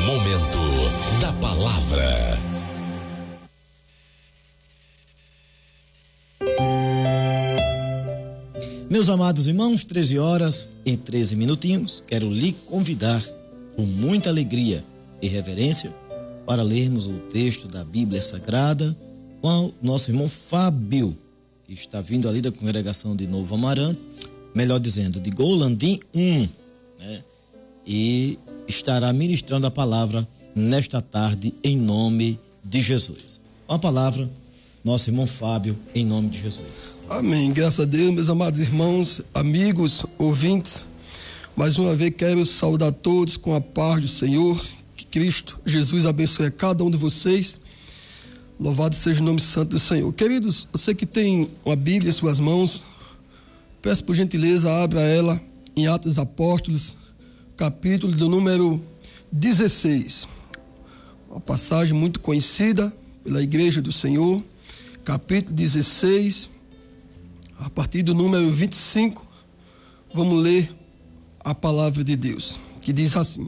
Momento da Palavra. Meus amados irmãos, 13 horas e 13 minutinhos, quero lhe convidar com muita alegria e reverência para lermos o texto da Bíblia Sagrada com o nosso irmão Fábio, que está vindo ali da congregação de Novo Amaranto, melhor dizendo, de Golandim 1, né? E estará ministrando a palavra nesta tarde em nome de Jesus. Com a palavra, nosso irmão Fábio, em nome de Jesus. Amém. Graças a Deus, meus amados irmãos, amigos, ouvintes. Mais uma vez quero saudar todos com a paz do Senhor. Que Cristo Jesus abençoe a cada um de vocês. Louvado seja o nome santo do Senhor. Queridos, você que tem uma Bíblia em suas mãos, peço por gentileza, abra ela em Atos dos Apóstolos, capítulo do número 16. Uma passagem muito conhecida pela Igreja do Senhor. Capítulo 16, a partir do número 25, vamos ler a palavra de Deus, que diz assim: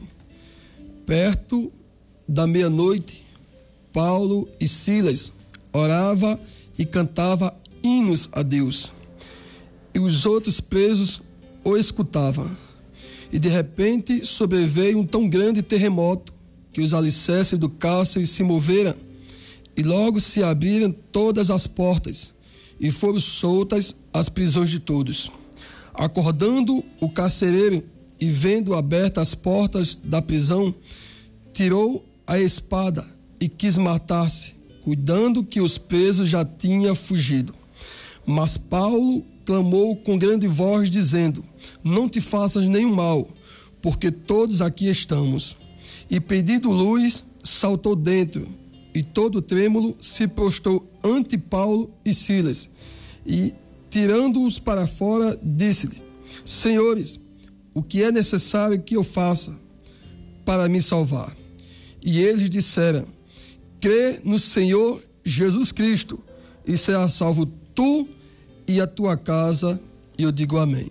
perto da meia-noite, Paulo e Silas orava e cantava hinos a Deus, e os outros presos o escutavam. E de repente sobreveio um tão grande terremoto que os alicerces do cárcere se moveram, e logo se abriram todas as portas, e foram soltas as prisões de todos. Acordando o carcereiro e vendo abertas as portas da prisão, tirou a espada e quis matar-se, cuidando que os presos já tinham fugido. Mas Paulo clamou com grande voz, dizendo: não te faças nenhum mal, porque todos aqui estamos. E pedindo luz, saltou dentro, e todo trêmulo se prostrou ante Paulo e Silas, e tirando-os para fora, disse-lhe: senhores, o que é necessário que eu faça para me salvar? E eles disseram: crê no Senhor Jesus Cristo, e serás salvo tu e a tua casa. E eu digo amém.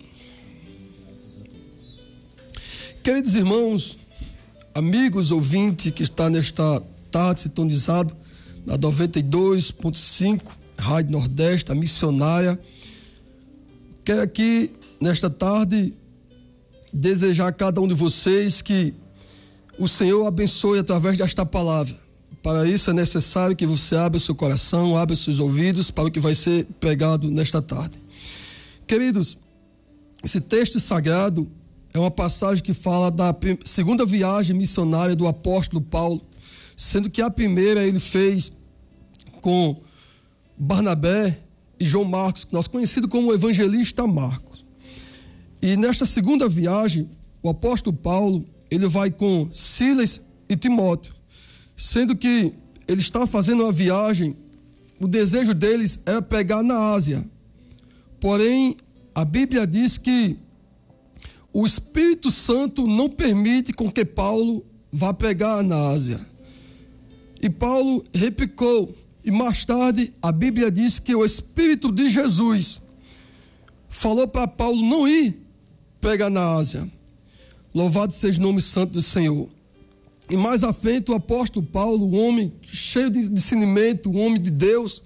Queridos irmãos, amigos ouvintes que está nesta tarde sintonizado na 92.5 Rádio Nordeste, a missionária, quero aqui nesta tarde desejar a cada um de vocês que o Senhor abençoe através desta palavra. Para isso é necessário que você abra o seu coração, abra os seus ouvidos para o que vai ser pregado nesta tarde. Queridos, esse texto sagrado é uma passagem que fala da segunda viagem missionária do apóstolo Paulo, sendo que a primeira ele fez com Barnabé e João Marcos, nós conhecidos como o evangelista Marcos. E nesta segunda viagem, o apóstolo Paulo, ele vai com Silas e Timóteo, sendo que ele está fazendo uma viagem, o desejo deles era pregar na Ásia. Porém, a Bíblia diz que o Espírito Santo não permite com que Paulo vá pregar na Ásia. E Paulo replicou, e mais tarde a Bíblia diz que o Espírito de Jesus falou para Paulo não ir pregar na Ásia. Louvado seja o nome santo do Senhor. E mais à frente o apóstolo Paulo, um homem cheio de discernimento, um homem de Deus,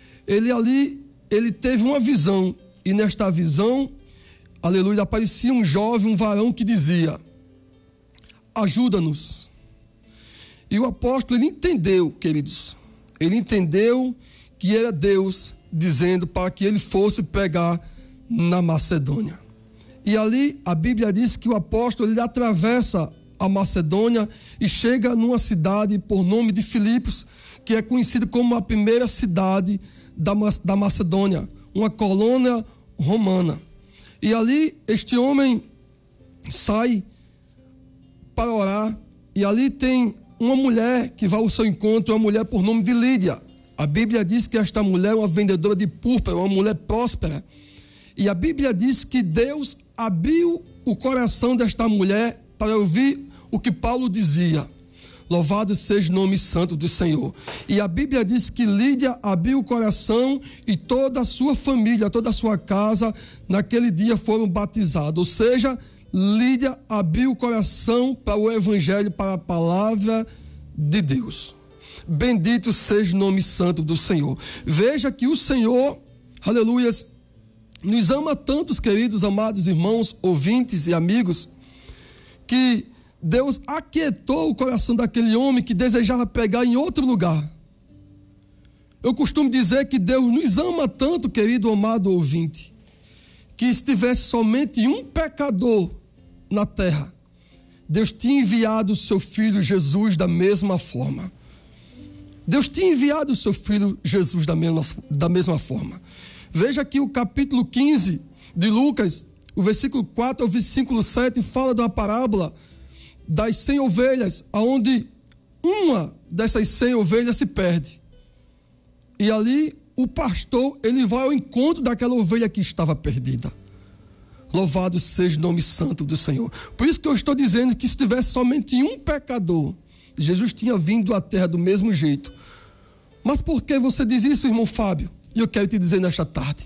ele teve uma visão, e nesta visão, aleluia, aparecia um jovem, um varão que dizia: ajuda-nos. E o apóstolo, ele entendeu, queridos, ele entendeu que era Deus dizendo para que ele fosse pregar na Macedônia. E ali a Bíblia diz que o apóstolo, ele atravessa a Macedônia e chega numa cidade por nome de Filipos, que é conhecida como a primeira cidade da Macedônia, uma colônia romana. E ali este homem sai para orar, e ali tem uma mulher que vai ao seu encontro, uma mulher por nome de Lídia. A Bíblia diz que esta mulher é uma vendedora de púrpura, uma mulher próspera. E a Bíblia diz que Deus abriu o coração desta mulher para ouvir o que Paulo dizia. Louvado seja o nome santo do Senhor. E a Bíblia diz que Lídia abriu o coração e toda a sua família, toda a sua casa, naquele dia foram batizados. Ou seja, Lídia abriu o coração para o evangelho, para a palavra de Deus. Bendito seja o nome santo do Senhor. Veja que o Senhor, aleluias, nos ama tantos, queridos, amados irmãos, ouvintes e amigos, que Deus aquietou o coração daquele homem que desejava pregar em outro lugar. Eu costumo dizer que Deus nos ama tanto, querido, amado ouvinte, que se tivesse somente um pecador na terra, Deus tinha enviado o seu filho Jesus da mesma forma. Deus tinha enviado o seu filho Jesus da mesma forma. Veja aqui o capítulo 15 de Lucas, o versículo 4 ao versículo 7, fala de uma parábola das 100 ovelhas, onde uma dessas 100 ovelhas se perde. E ali o pastor, ele vai ao encontro daquela ovelha que estava perdida. Louvado seja o nome santo do Senhor. Por isso que eu estou dizendo que se tivesse somente um pecador, Jesus tinha vindo à terra do mesmo jeito. Mas por que você diz isso, irmão Fábio? E eu quero te dizer nesta tarde.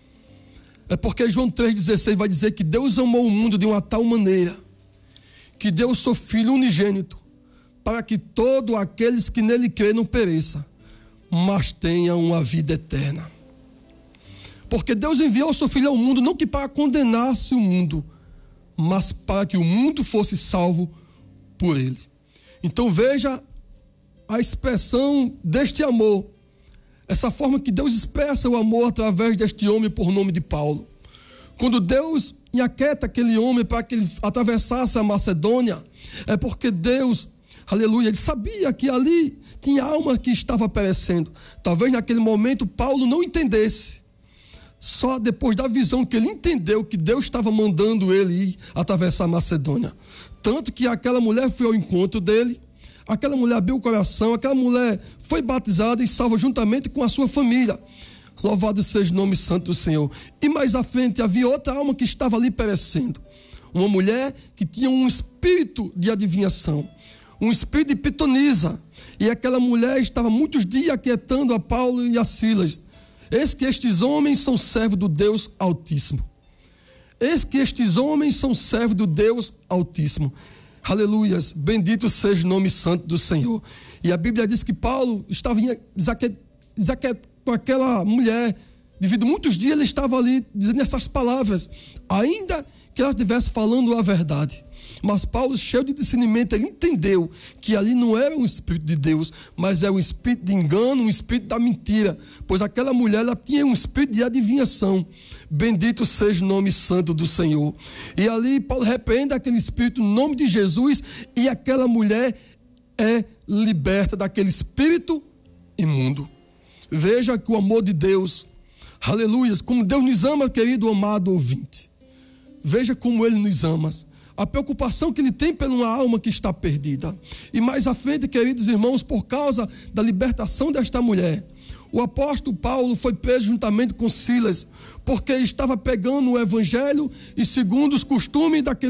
É porque João 3,16 vai dizer que Deus amou o mundo de uma tal maneira que deu o seu Filho unigênito para que todos aqueles que nele crêem não pereçam, mas tenham uma vida eterna. Porque Deus enviou o seu Filho ao mundo não que para condenasse o mundo, mas para que o mundo fosse salvo por ele. Então veja a expressão deste amor, essa forma que Deus expressa o amor através deste homem por nome de Paulo. Quando Deus aquieta aquele homem para que ele atravessasse a Macedônia, é porque Deus, aleluia, ele sabia que ali tinha alma que estava perecendo. Talvez naquele momento Paulo não entendesse. Só depois da visão que ele entendeu que Deus estava mandando ele ir atravessar a Macedônia. Tanto que aquela mulher foi ao encontro dele, aquela mulher abriu o coração, aquela mulher foi batizada e salva juntamente com a sua família. Louvado seja o nome santo do Senhor. E mais à frente havia outra alma que estava ali perecendo. Uma mulher que tinha um espírito de adivinhação, um espírito de pitonisa. E aquela mulher estava muitos dias aquietando a Paulo e a Silas. Eis que estes homens são servos do Deus Altíssimo. Eis que estes homens são servos do Deus Altíssimo. Aleluias, bendito seja o nome santo do Senhor. E a Bíblia diz que Paulo estava com aquela mulher, devido a muitos dias ele estava ali dizendo essas palavras, ainda que ela estivesse falando a verdade. Mas Paulo, cheio de discernimento, ele entendeu que ali não era um espírito de Deus, mas era um espírito de engano, um espírito da mentira, pois aquela mulher, ela tinha um espírito de adivinhação. Bendito seja o nome santo do Senhor. E ali Paulo repreende aquele espírito no nome de Jesus, e aquela mulher é liberta daquele espírito imundo. Veja que o amor de Deus, aleluias, como Deus nos ama, querido amado ouvinte. Veja como Ele nos ama. A preocupação que Ele tem por uma alma que está perdida. E mais à frente, queridos irmãos, por causa da libertação desta mulher, o apóstolo Paulo foi preso juntamente com Silas, porque estava pregando o evangelho e segundo os costumes daquele